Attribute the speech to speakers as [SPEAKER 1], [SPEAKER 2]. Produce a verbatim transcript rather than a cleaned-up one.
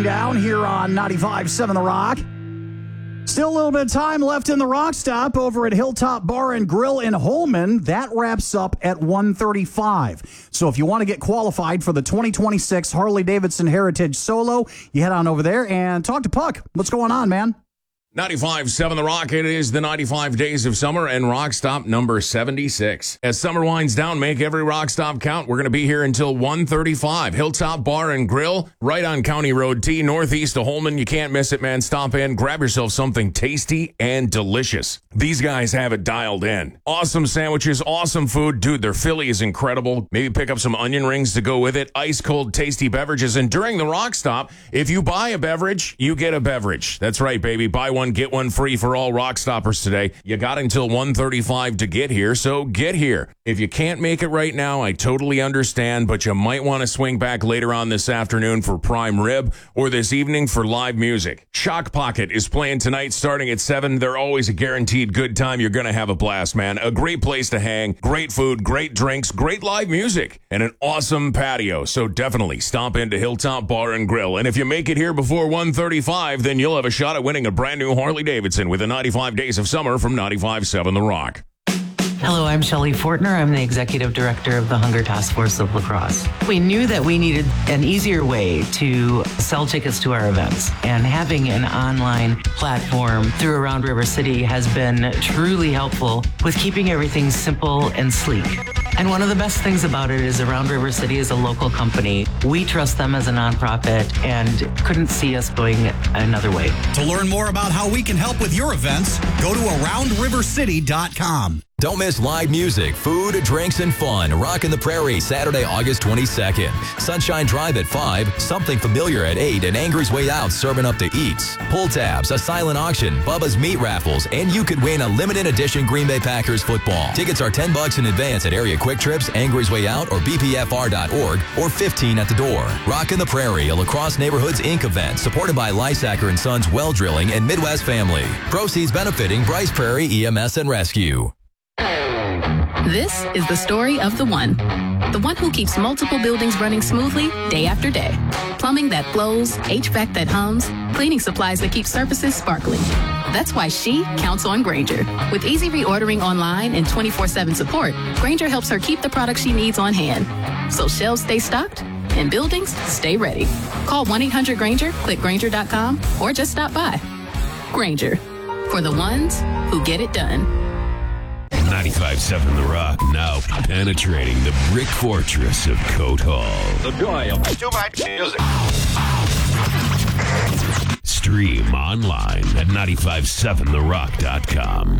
[SPEAKER 1] Down here on ninety-five point seven The Rock. Still a little bit of time left in the Rock Stop over at Hilltop Bar and Grill in Holmen. That wraps up at one thirty-five. So if you want to get qualified for the twenty twenty-six Harley-Davidson Heritage Solo, you head on over there and talk to Puck. What's going on, man?
[SPEAKER 2] ninety-five point seven The Rock. It is the ninety-five Days of Summer and Rock Stop number seventy-six. As summer winds down, make every Rock Stop count. We're going to be here until one thirty-five. Hilltop Bar and Grill, right on County Road T, northeast of Holmen. You can't miss it, man. Stop in, grab yourself something tasty and delicious. These guys have it dialed in. Awesome sandwiches, awesome food. Dude, their Philly is incredible. Maybe pick up some onion rings to go with it. Ice cold, tasty beverages. And during the Rock Stop, if you buy a beverage, you get a beverage. That's right, baby. Buy one. One, get one free for all Rock Stoppers today. You got until one thirty-five to get here, so get here. If you can't make it right now, I totally understand, but you might want to swing back later on this afternoon for prime rib or this evening for live music. Shock Pocket is playing tonight starting at seven. They're always a guaranteed good time. You're going to have a blast, man. A great place to hang, great food, great drinks, great live music, and an awesome patio. So definitely stop into Hilltop Bar and Grill. And if you make it here before one thirty-five, then you'll have a shot at winning a brand new Harley-Davidson with the ninety-five Days of Summer from ninety-five point seven The Rock.
[SPEAKER 3] Hello, I'm Shelley Fortner. I'm the Executive Director of the Hunger Task Force of La Crosse. We knew that we needed an easier way to sell tickets to our events, and having an online platform through Around River City has been truly helpful with keeping everything simple and sleek. And one of the best things about it is Around River City is a local company. We trust them as a nonprofit and couldn't see us going another way.
[SPEAKER 4] To learn more about how we can help with your events, go to around river city dot com.
[SPEAKER 5] Don't miss live music, food, drinks, and fun. Rockin' the Prairie, Saturday, August twenty-second. Sunshine Drive at five, Something Familiar at eight, and Angry's Way Out serving up the eats. Pull tabs, a silent auction, Bubba's Meat Raffles, and you could win a limited edition Green Bay Packers football. Tickets are ten bucks in advance at Area Quick Trips, Angry's Way Out, or b p f r dot org, or fifteen at the door. Rockin' the Prairie, a La Crosse Neighborhoods Incorporated event supported by Lysacker and Sons Well Drilling and Midwest Family. Proceeds benefiting Bryce Prairie E M S and Rescue.
[SPEAKER 6] This is the story of the one. The one who keeps multiple buildings running smoothly day after day. Plumbing that flows, H V A C that hums, cleaning supplies that keep surfaces sparkling. That's why she counts on Grainger. With easy reordering online and twenty-four seven support, Grainger helps her keep the products she needs on hand. So shelves stay stocked and buildings stay ready. Call one eight hundred Grainger, click Grainger dot com, or just stop by. Grainger, for the ones who get it done.
[SPEAKER 7] ninety-five point seven The Rock, now penetrating the brick fortress of Coat Hall.
[SPEAKER 8] The joy of too much music.
[SPEAKER 7] Stream online at nine five seven the rock dot com.